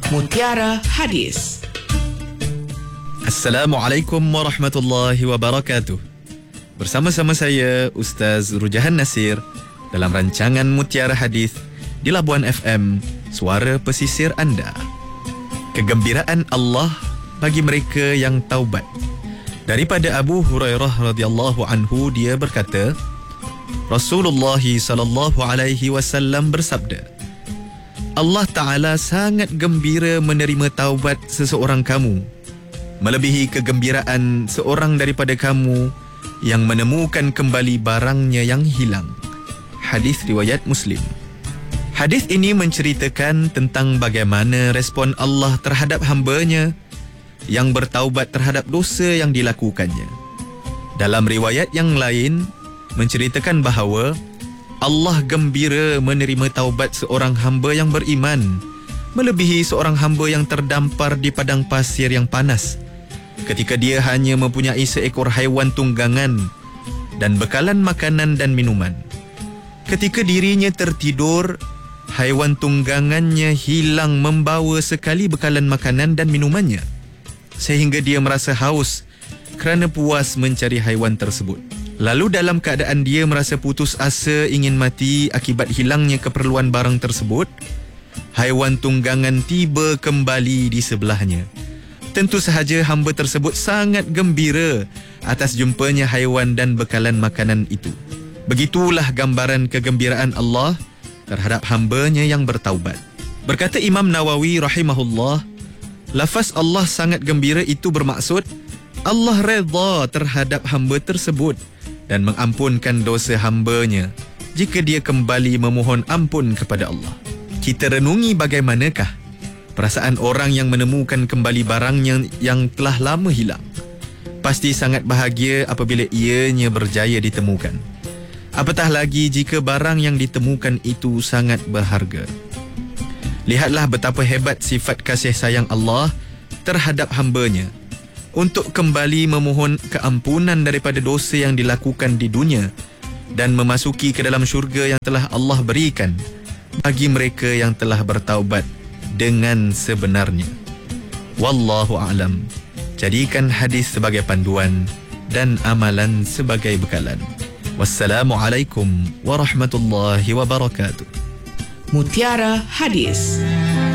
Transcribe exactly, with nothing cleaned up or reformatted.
Mutiara Hadis. Assalamualaikum warahmatullahi wabarakatuh. Bersama-sama saya Ustaz Rujahan Nasir dalam rancangan Mutiara Hadis di Labuan F M, suara pesisir anda. Kegembiraan Allah bagi mereka yang taubat. Daripada Abu Hurairah radhiyallahu anhu, dia berkata, Rasulullah sallallahu alaihi wasallam bersabda, Allah Ta'ala sangat gembira menerima taubat seseorang kamu, melebihi kegembiraan seorang daripada kamu yang menemukan kembali barangnya yang hilang. Hadis riwayat Muslim. Hadis ini menceritakan tentang bagaimana respon Allah terhadap hamba-Nya yang bertaubat terhadap dosa yang dilakukannya. Dalam riwayat yang lain menceritakan bahawa Allah gembira menerima taubat seorang hamba yang beriman, melebihi seorang hamba yang terdampar di padang pasir yang panas ketika dia hanya mempunyai seekor haiwan tunggangan dan bekalan makanan dan minuman. Ketika dirinya tertidur, haiwan tunggangannya hilang membawa sekali bekalan makanan dan minumannya, sehingga dia merasa haus kerana puas mencari haiwan tersebut. Lalu dalam keadaan dia merasa putus asa ingin mati akibat hilangnya keperluan barang tersebut, haiwan tunggangan tiba kembali di sebelahnya. Tentu sahaja hamba tersebut sangat gembira atas jumpanya haiwan dan bekalan makanan itu. Begitulah gambaran kegembiraan Allah terhadap hamba-Nya yang bertaubat. Berkata Imam Nawawi rahimahullah, lafaz Allah sangat gembira itu bermaksud Allah redha terhadap hamba tersebut dan mengampunkan dosa hamba-Nya jika dia kembali memohon ampun kepada Allah. Kita renungi bagaimanakah perasaan orang yang menemukan kembali barangnya yang telah lama hilang. Pasti sangat bahagia apabila ianya berjaya ditemukan. Apatah lagi jika barang yang ditemukan itu sangat berharga. Lihatlah betapa hebat sifat kasih sayang Allah terhadap hamba-Nya untuk kembali memohon keampunan daripada dosa yang dilakukan di dunia dan memasuki ke dalam syurga yang telah Allah berikan bagi mereka yang telah bertaubat dengan sebenarnya. Wallahu a'lam. Jadikan hadis sebagai panduan dan amalan sebagai bekalan. Wassalamualaikum warahmatullahi wabarakatuh. Mutiara Hadis.